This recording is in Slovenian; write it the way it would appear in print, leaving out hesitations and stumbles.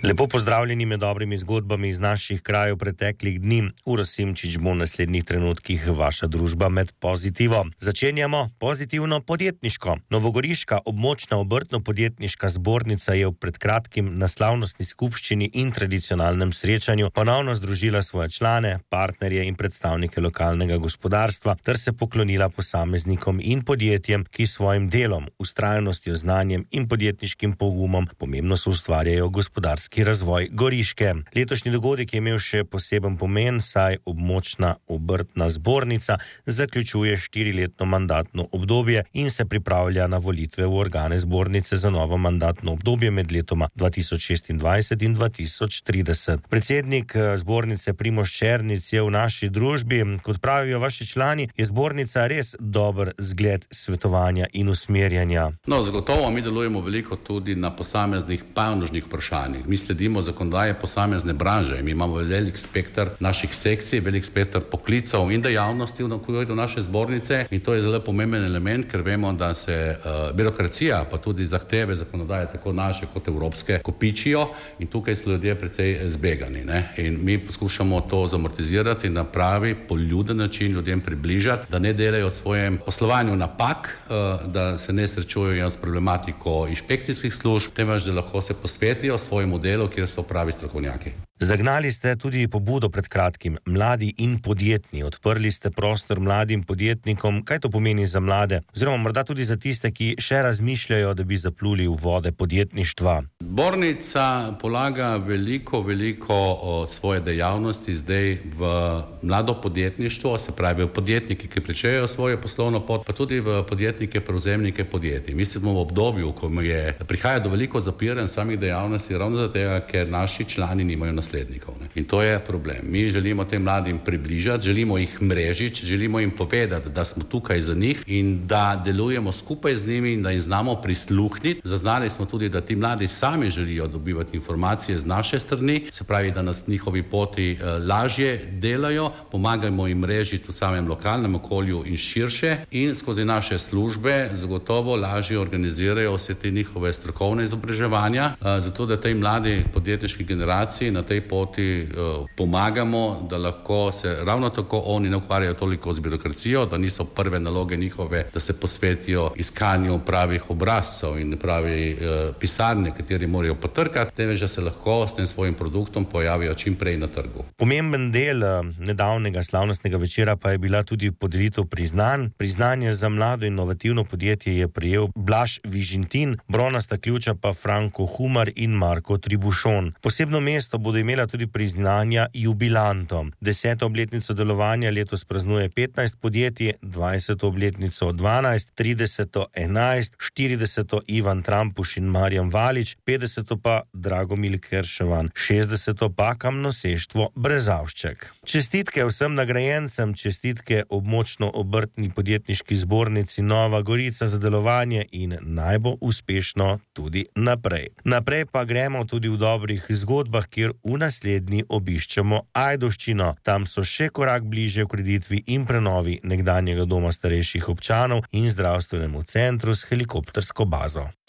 Lepo pozdravljeni med dobrimi zgodbami iz naših krajev preteklih dni. Uroš Simčič bo v naslednjih trenutkih vaša družba med pozitivo. Začenjamo pozitivno podjetniško. Novogoriška območna obrtno-podjetniška zbornica je pred kratkim na slavnostni skupščini in tradicionalnem srečanju ponovno združila svoje člane, partnerje in predstavnike lokalnega gospodarstva ter se poklonila posameznikom in podjetjem, ki svojim delom, vztrajnostjo, znanjem in podjetniškim pogumom pomembno soustvarjajo gospodarski razvoj Goriške. Letošnji dogodek je imel še poseben pomen, saj območna obrtna zbornica zaključuje 4-letno mandatno obdobje in se pripravlja na volitve v organe zbornice za novo mandatno obdobje med letoma 2026 in 2030. Predsednik zbornice Primož Černic je v naši družbi. Kot pravijo vaši člani, je zbornica res dober zgled svetovanja in usmerjanja. No, zagotovo mi delujemo veliko tudi na posameznih panožnih vprašanjih. Mi sledimo zakonodaje posamezne branže. Mi imamo velik spekter naših sekcij, velik spekter poklicev in dejavnosti v okviru naše zbornice in to je zelo pomemben element, ker vemo, da se birokracija, pa tudi zahteve zakonodaje, tako naše kot evropske, kopičijo in tukaj so ljudje precej zbegani. In mi poskušamo to zamortizirati na pravi, poljuden način ljudem približati, da ne delajo v svojem poslovanju napak, da se ne srečujejo s problematiko inšpekcijskih služb, temveč da lahko se posvetijo svojemu delu, kjer so pravi strokovnjaki. Zagnali ste tudi pobudo pred kratkim, mladi in podjetni. Odprli ste prostor mladim podjetnikom. Kaj to pomeni za mlade? Oziroma morda tudi za tiste, ki še razmišljajo, da bi zapluli v vode podjetništva. Zbornica polaga veliko svoje dejavnosti zdaj v mlado podjetništvo, se pravi v podjetniki, ki pričejo svojo poslovno pot, pa tudi v podjetnike, prevzemnike podjetij. Mi smo v obdobju, ko prihaja do veliko zapiranj samih dejavnosti, ravno zato, ker naši člani nimajo naslednikov. In to je problem. Mi želimo tem mladim približati, želimo jih mrežiti, želimo jim povedati, da smo tukaj za njih in da delujemo skupaj z njimi in da jim znamo prisluhniti. Zaznali smo tudi, da ti mladi sami želijo dobivati informacije z naše strani, se pravi, da nas njihovi poti lažje delajo, pomagajmo jim mrežiti v samem lokalnem okolju in širše in skozi naše službe zagotovo lažje organizirajo vse te njihove strokovne izobraževanja, zato da tej mladi podjetniški generaciji na tej poti pomagamo, da lahko se ravno tako oni ne ukvarjajo toliko z birokracijo, da niso prve naloge njihove, da se posvetijo iskanju pravih obrazcev in pravi pisarne, kateri morajo potrkati, temveč da se lahko s tem svojim produktom pojavijo čim prej na trgu. Pomemben del nedavnega slavnostnega večera pa je bila tudi podelitev priznanj. Priznanje za mlado inovativno podjetje je prejel Blaž Vižintin, bronasta ključa pa Franko Humar in Marko Tribušon. Posebno mesto bodo imela tudi priznanja jubilantom. 10. obletnico delovanja letos praznuje 15 podjetij, 20. obletnico 12, 30. 11, 40. Ivan Trampuš in Marjan Valič, 50. pa Dragomil Kerševan, 60. pa Kamnoseštvo Brezavšček. Čestitke vsem nagrajencem, čestitke območno obrtni podjetniški zbornici Nova Gorica za delovanje in naj bo uspešno tudi naprej. Naprej pa gremo tudi v dobrih zgodbah, kjer v naslednji obiščemo Ajdovščino. Tam so še korak bliže ukreditvi in prenovi nekdanjega doma starejših občanov in zdravstvenemu centru s helikoptersko bazo.